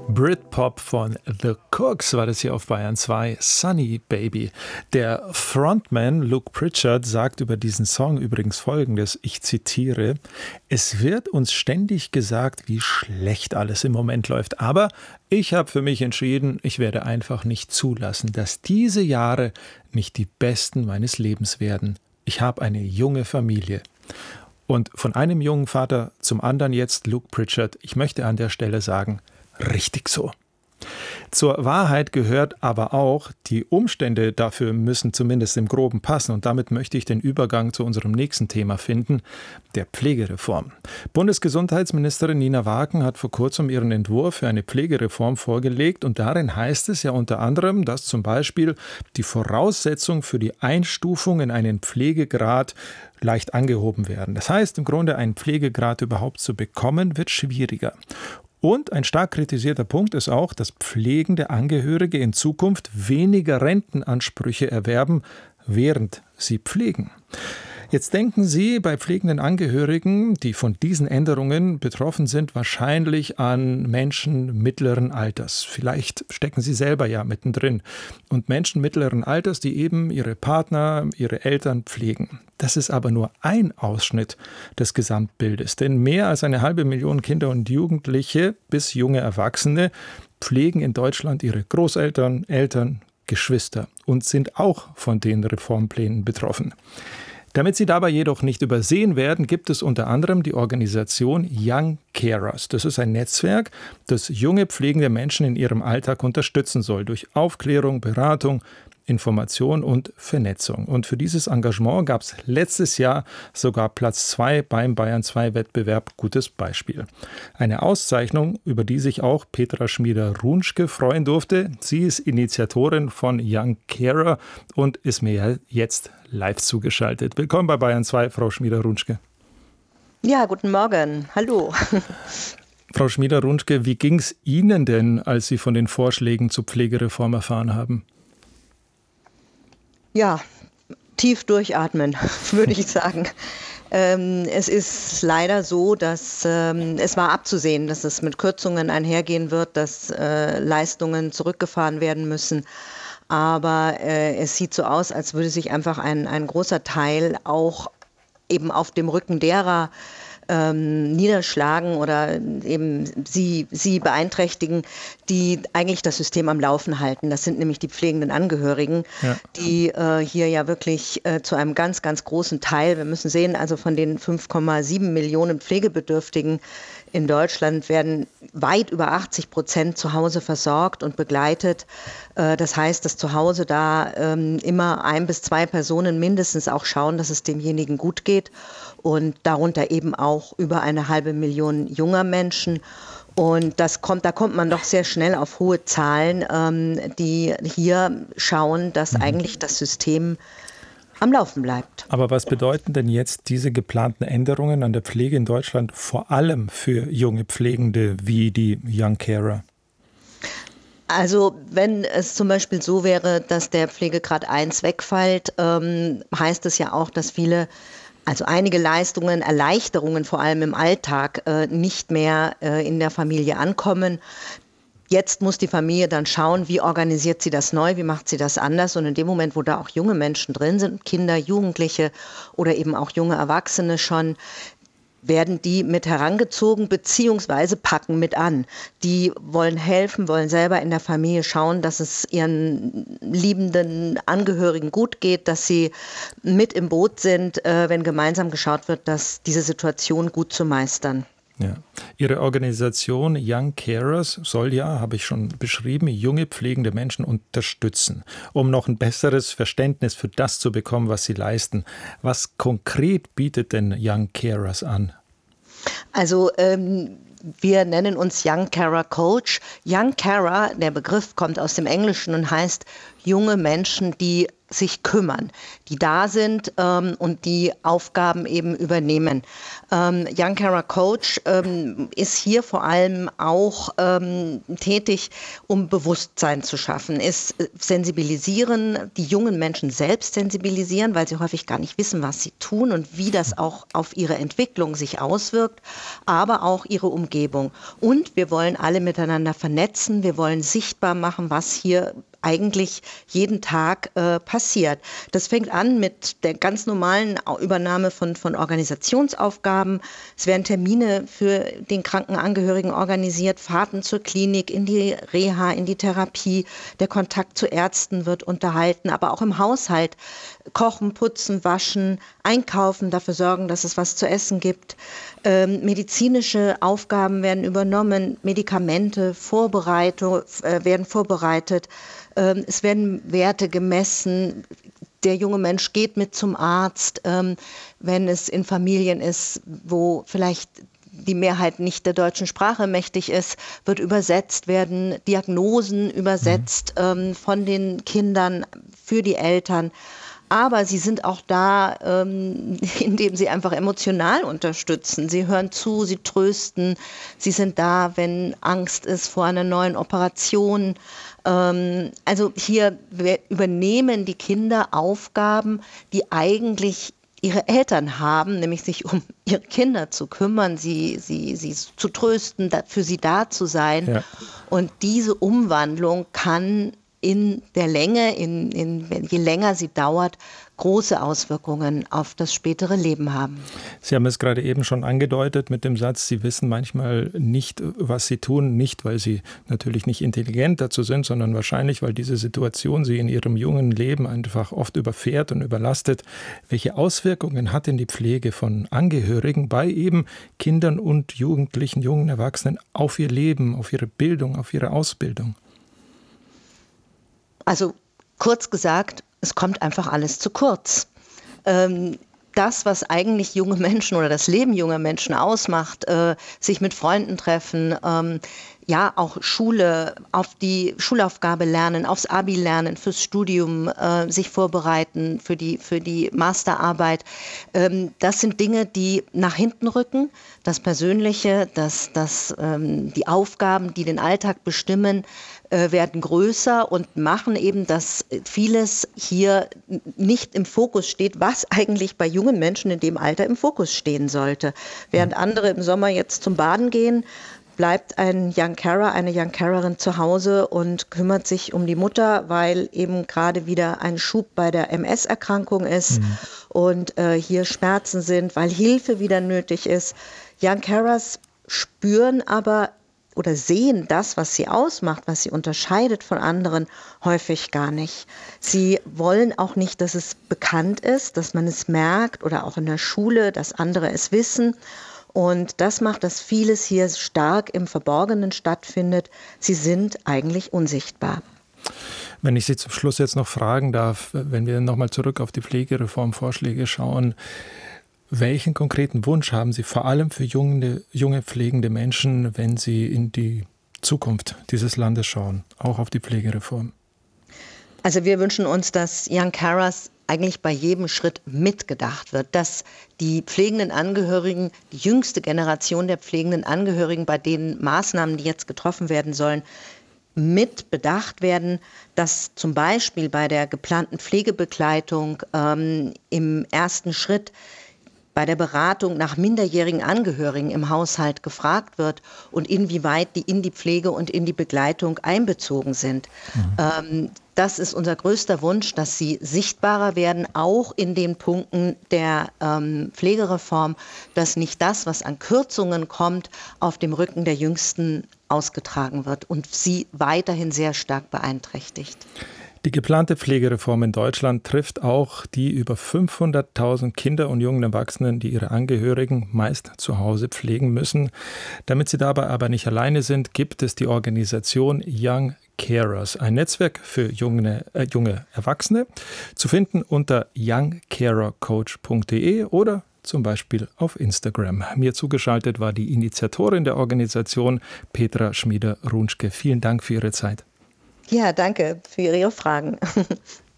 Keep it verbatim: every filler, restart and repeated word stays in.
Britpop von The Cooks war das hier auf Bayern zwei, Sunny Baby. Der Frontman Luke Pritchard sagt über diesen Song übrigens Folgendes, ich zitiere: Es wird uns ständig gesagt, wie schlecht alles im Moment läuft, aber ich habe für mich entschieden, ich werde einfach nicht zulassen, dass diese Jahre nicht die besten meines Lebens werden. Ich habe eine junge Familie. Und von einem jungen Vater zum anderen jetzt Luke Pritchard, ich möchte an der Stelle sagen, richtig so. Zur Wahrheit gehört aber auch, die Umstände dafür müssen zumindest im Groben passen. Und damit möchte ich den Übergang zu unserem nächsten Thema finden, der Pflegereform. Bundesgesundheitsministerin Nina Wagen hat vor kurzem ihren Entwurf für eine Pflegereform vorgelegt. Und darin heißt es ja unter anderem, dass zum Beispiel die Voraussetzung für die Einstufung in einen Pflegegrad leicht angehoben werden. Das heißt, im Grunde einen Pflegegrad überhaupt zu bekommen, wird schwieriger. Und ein stark kritisierter Punkt ist auch, dass pflegende Angehörige in Zukunft weniger Rentenansprüche erwerben, während sie pflegen. Jetzt denken Sie bei pflegenden Angehörigen, die von diesen Änderungen betroffen sind, wahrscheinlich an Menschen mittleren Alters. Vielleicht stecken Sie selber ja mittendrin. Und Menschen mittleren Alters, die eben ihre Partner, ihre Eltern pflegen. Das ist aber nur ein Ausschnitt des Gesamtbildes. Denn mehr als eine halbe Million Kinder und Jugendliche bis junge Erwachsene pflegen in Deutschland ihre Großeltern, Eltern, Geschwister und sind auch von den Reformplänen betroffen. Damit sie dabei jedoch nicht übersehen werden, gibt es unter anderem die Organisation Young Carers. Das ist ein Netzwerk, das junge pflegende Menschen in ihrem Alltag unterstützen soll, durch Aufklärung, Beratung, Information und Vernetzung. Und für dieses Engagement gab es letztes Jahr sogar Platz zwei beim Bayern zwei Wettbewerb. Gutes Beispiel. Eine Auszeichnung, über die sich auch Petra Schmieder-Runschke freuen durfte. Sie ist Initiatorin von Young Carer und ist mir jetzt live zugeschaltet. Willkommen bei Bayern zwei, Frau Schmieder-Runschke. Ja, guten Morgen. Hallo. Frau Schmieder-Runschke, wie ging es Ihnen denn, als Sie von den Vorschlägen zur Pflegereform erfahren haben? Ja, tief durchatmen, würde ich sagen. Ähm, es ist leider so, dass ähm, es war abzusehen, dass es mit Kürzungen einhergehen wird, dass äh, Leistungen zurückgefahren werden müssen. Aber äh, es sieht so aus, als würde sich einfach ein, ein großer Teil auch eben auf dem Rücken derer ähm, niederschlagen oder eben sie, sie beeinträchtigen, die eigentlich das System am Laufen halten. Das sind nämlich die pflegenden Angehörigen, ja. die äh, hier ja wirklich äh, zu einem ganz, ganz großen Teil, wir müssen sehen, also von den fünf Komma sieben Millionen Pflegebedürftigen in Deutschland werden weit über achtzig Prozent zu Hause versorgt und begleitet. Äh, das heißt, dass zu Hause da ähm, immer ein bis zwei Personen mindestens auch schauen, dass es demjenigen gut geht. Und darunter eben auch über eine halbe Million junger Menschen. Und das kommt, da kommt man doch sehr schnell auf hohe Zahlen, ähm, die hier schauen, dass mhm. eigentlich das System am Laufen bleibt. Aber was bedeuten denn jetzt diese geplanten Änderungen an der Pflege in Deutschland vor allem für junge Pflegende wie die Young Carer? Also wenn es zum Beispiel so wäre, dass der Pflegegrad eins wegfällt, ähm, heißt es ja auch, dass viele Also einige Leistungen, Erleichterungen vor allem im Alltag äh, nicht mehr äh, in der Familie ankommen. Jetzt muss die Familie dann schauen, wie organisiert sie das neu, wie macht sie das anders. Und in dem Moment, wo da auch junge Menschen drin sind, Kinder, Jugendliche oder eben auch junge Erwachsene schon, werden die mit herangezogen beziehungsweise packen mit an. Die wollen helfen, wollen selber in der Familie schauen, dass es ihren liebenden Angehörigen gut geht, dass sie mit im Boot sind, äh, wenn gemeinsam geschaut wird, dass diese Situation gut zu meistern. Ja. Ihre Organisation Young Carers soll ja, habe ich schon beschrieben, junge pflegende Menschen unterstützen, um noch ein besseres Verständnis für das zu bekommen, was sie leisten. Was konkret bietet denn Young Carers an? Also ähm, wir nennen uns Young Carer Coach. Young Carer, der Begriff kommt aus dem Englischen und heißt junge Menschen, die sich kümmern, die da sind ähm, und die Aufgaben eben übernehmen. Ähm, Young Carer Coach ähm, ist hier vor allem auch ähm, tätig, um Bewusstsein zu schaffen, ist äh, sensibilisieren, die jungen Menschen selbst sensibilisieren, weil sie häufig gar nicht wissen, was sie tun und wie das auch auf ihre Entwicklung sich auswirkt, aber auch ihre Umgebung. Und wir wollen alle miteinander vernetzen, wir wollen sichtbar machen, was hier eigentlich jeden Tag äh, passiert. Das fängt an mit der ganz normalen Übernahme von, von Organisationsaufgaben. Es werden Termine für den kranken Angehörigen organisiert, Fahrten zur Klinik, in die Reha, in die Therapie. Der Kontakt zu Ärzten wird unterhalten, aber auch im Haushalt. Kochen, putzen, waschen, einkaufen, dafür sorgen, dass es was zu essen gibt. Ähm, medizinische Aufgaben werden übernommen, Medikamente Vorbereitung, äh, werden vorbereitet. Ähm, es werden Werte gemessen. Der junge Mensch geht mit zum Arzt, ähm, wenn es in Familien ist, wo vielleicht die Mehrheit nicht der deutschen Sprache mächtig ist, wird übersetzt werden, Diagnosen übersetzt ähm, von den Kindern für die Eltern. Aber sie sind auch da, ähm, indem sie einfach emotional unterstützen. Sie hören zu, sie trösten. Sie sind da, wenn Angst ist vor einer neuen Operation. Ähm, also hier übernehmen die Kinder Aufgaben, die eigentlich ihre Eltern haben, nämlich sich um ihre Kinder zu kümmern, sie, sie, sie zu trösten, für sie da zu sein. Ja. Und diese Umwandlung kann in der Länge, in, in, je länger sie dauert, große Auswirkungen auf das spätere Leben haben. Sie haben es gerade eben schon angedeutet mit dem Satz, Sie wissen manchmal nicht, was Sie tun, nicht, weil Sie natürlich nicht intelligent dazu sind, sondern wahrscheinlich, weil diese Situation Sie in Ihrem jungen Leben einfach oft überfährt und überlastet. Welche Auswirkungen hat denn die Pflege von Angehörigen bei eben Kindern und Jugendlichen, jungen Erwachsenen auf ihr Leben, auf ihre Bildung, auf ihre Ausbildung? Also kurz gesagt, es kommt einfach alles zu kurz. Ähm, das, was eigentlich junge Menschen oder das Leben junger Menschen ausmacht, äh, sich mit Freunden treffen, ähm, ja auch Schule, auf die Schulaufgabe lernen, aufs Abi lernen, fürs Studium äh, sich vorbereiten, für die, für die Masterarbeit. Ähm, das sind Dinge, die nach hinten rücken. Das Persönliche, das, das, ähm, die Aufgaben, die den Alltag bestimmen, äh, werden größer und machen eben, dass vieles hier nicht im Fokus steht, was eigentlich bei jungen Menschen in dem Alter im Fokus stehen sollte. Während andere im Sommer jetzt zum Baden gehen, bleibt ein Young Carer, eine Young Carerin zu Hause und kümmert sich um die Mutter, weil eben gerade wieder ein Schub bei der M S-Erkrankung ist mhm. und äh, hier Schmerzen sind, weil Hilfe wieder nötig ist. Young Carers spüren aber oder sehen das, was sie ausmacht, was sie unterscheidet von anderen, häufig gar nicht. Sie wollen auch nicht, dass es bekannt ist, dass man es merkt oder auch in der Schule, dass andere es wissen. Und das macht, dass vieles hier stark im Verborgenen stattfindet. Sie sind eigentlich unsichtbar. Wenn ich Sie zum Schluss jetzt noch fragen darf, wenn wir nochmal zurück auf die Pflegereformvorschläge schauen, welchen konkreten Wunsch haben Sie vor allem für junge, junge pflegende Menschen, wenn Sie in die Zukunft dieses Landes schauen, auch auf die Pflegereform? Also wir wünschen uns, dass Young Carers eigentlich bei jedem Schritt mitgedacht wird, dass die pflegenden Angehörigen, die jüngste Generation der pflegenden Angehörigen, bei den Maßnahmen, die jetzt getroffen werden sollen, mit bedacht werden, dass zum Beispiel bei der geplanten Pflegebegleitung ähm, im ersten Schritt bei der Beratung nach minderjährigen Angehörigen im Haushalt gefragt wird und inwieweit die in die Pflege und in die Begleitung einbezogen sind. Mhm. Ähm, das ist unser größter Wunsch, dass sie sichtbarer werden, auch in den Punkten der ähm, Pflegereform, dass nicht das, was an Kürzungen kommt, auf dem Rücken der Jüngsten ausgetragen wird und sie weiterhin sehr stark beeinträchtigt. Die geplante Pflegereform in Deutschland trifft auch die über fünfhunderttausend Kinder und jungen Erwachsenen, die ihre Angehörigen meist zu Hause pflegen müssen. Damit sie dabei aber nicht alleine sind, gibt es die Organisation Young Carers, ein Netzwerk für junge, äh, junge Erwachsene, zu finden unter young carer coach punkt de oder zum Beispiel auf Instagram. Mir zugeschaltet war die Initiatorin der Organisation, Petra Schmieder-Runschke. Vielen Dank für Ihre Zeit. Ja, danke für Ihre Fragen.